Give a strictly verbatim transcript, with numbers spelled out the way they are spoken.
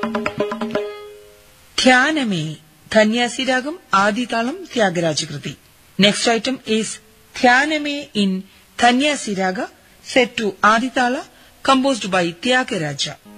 ധ്യാനമേ, ധന്യാസി Ragam, ആദിതാളം, ത്യാഗരാജകൃതി. Next item is Dhyaname in Dhanyasi Raga, set to Aditala, composed by Tyagaraja.